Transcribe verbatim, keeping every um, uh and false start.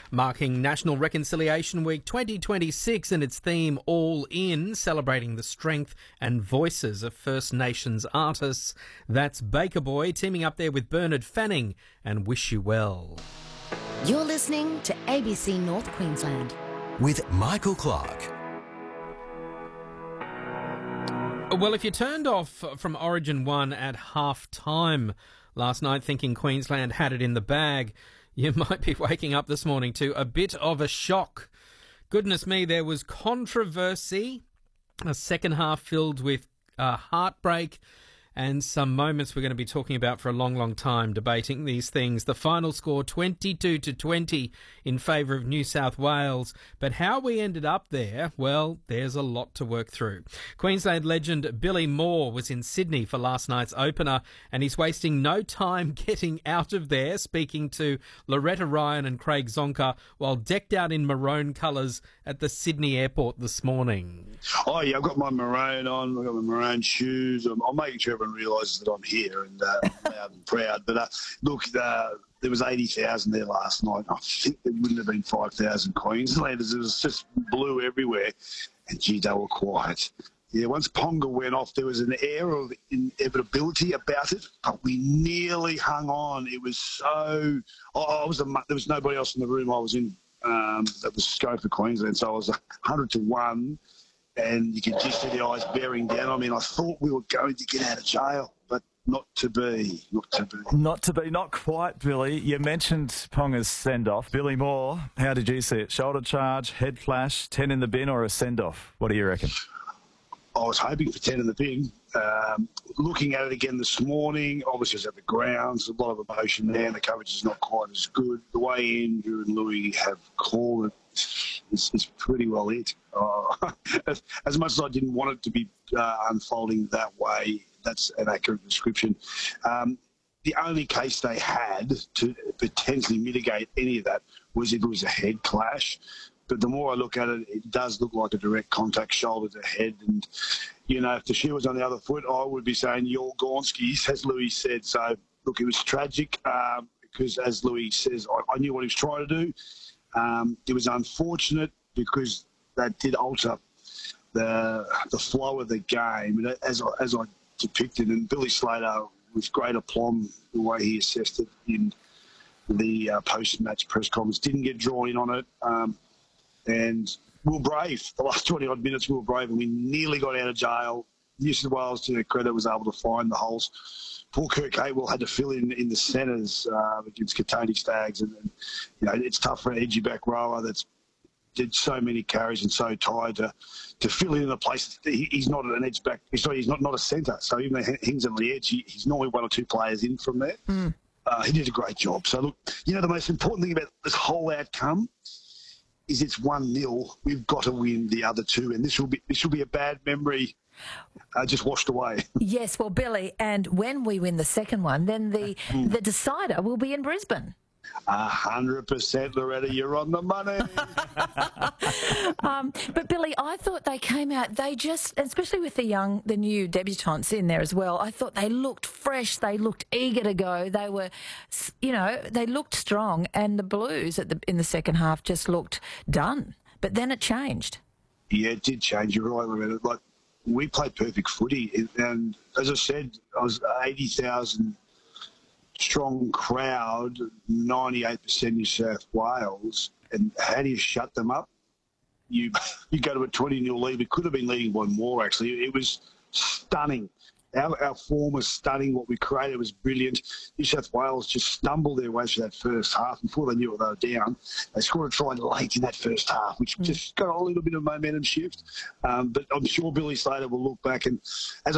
marking National Reconciliation Week twenty twenty-six and its theme All In, celebrating the strength and voices of First Nations artists. That's Baker Boy teaming up there with Bernard Fanning and Wish You Well. You're listening to A B C North Queensland with Michael Clark. Well, if you turned off from Origin one at half-time last night thinking Queensland had it in the bag, you might be waking up this morning to a bit of a shock. Goodness me, there was controversy, a second half filled with uh, heartbreak, and some moments we're going to be talking about for a long, long time, debating these things. The final score, twenty-two to twenty in favour of New South Wales. But how we ended up there, well, there's a lot to work through. Queensland legend Billy Moore was in Sydney for last night's opener, and he's wasting no time getting out of there, speaking to Loretta Ryan and Craig Zonka while decked out in maroon colours at the Sydney airport this morning. Oh, yeah, I've got my maroon on, I've got my maroon shoes. I'm, I'm making sure everyone realises that I'm here and uh, loud and proud. But uh, look, uh, there was eighty thousand there last night. I think there wouldn't have been five thousand Queenslanders. It was just blue everywhere. And, gee, they were quiet. Yeah, once Ponga went off, there was an air of inevitability about it, but we nearly hung on. It was so... Oh, I was a, there was nobody else in the room I was in um, that was scope for Queensland, so I was one hundred to one. And you could just see the eyes bearing down. I mean, I thought we were going to get out of jail, but not to be, not to be. Not to be, not quite, Billy. You mentioned Ponga's send-off. Billy Moore, how did you see it? Shoulder charge, head flash, ten in the bin, or a send-off? What do you reckon? I was hoping for ten in the bin. Um, looking at it again this morning, obviously it was at the grounds, a lot of emotion there, and the coverage is not quite as good. The way Andrew and Louis have called it is, is pretty well it. Uh, as, as much as I didn't want it to be uh, unfolding that way, that's an accurate description. Um, the only case they had to potentially mitigate any of that was if it was a head clash. But the more I look at it, it does look like a direct contact shoulder to head. And, you know, if the shoe was on the other foot, I would be saying you're Gornsky, as Louis said. So, look, it was tragic um, because, as Louis says, I, I knew what he was trying to do. Um, it was unfortunate because that did alter the the flow of the game, and as I, as I depicted. And Billy Slater, with great aplomb, the way he assessed it in the uh, post-match press conference, didn't get drawn in on it. Um, And we were brave. The last twenty-odd minutes, we were brave, and we nearly got out of jail. New South Wales, to their credit, was able to find the holes. Paul Kirk-Haywell had to fill in in the centres uh, against Katoni Staggs. And, and, you know, it's tough for an edgy back rower that's did so many carries and so tired to, to fill in a place. He, he's not an edge back. Sorry, he's not, not a centre. So even though he hangs on the edge, he, he's normally one or two players in from there. Mm. Uh, he did a great job. So, look, you know, the most important thing about this whole outcome is it's one nil. We've got to win the other two, and this will be this will be a bad memory uh, just washed away. Yes, well, Billy, and when we win the second one, then the mm. the decider will be in Brisbane. A hundred percent, Loretta, you're on the money. um, but Billy, I thought they came out, they just, especially with the young, the new debutantes in there as well, I thought they looked fresh, they looked eager to go, they were, you know, they looked strong, and the Blues at the, in the second half just looked done. But then it changed. Yeah, it did change, you're right, Loretta. Like, we played perfect footy, and as I said, I was eighty thousand strong crowd, ninety-eight percent New South Wales, and how do you shut them up? You you go to a twenty nil lead. It could have been leading by more, actually. It was stunning. Our, our form was stunning. What we created was brilliant. New South Wales just stumbled their way through that first half. Before they knew it, they were down. They scored a try late in that first half, which mm. just got a little bit of momentum shift. Um, but I'm sure Billy Slater will look back and, as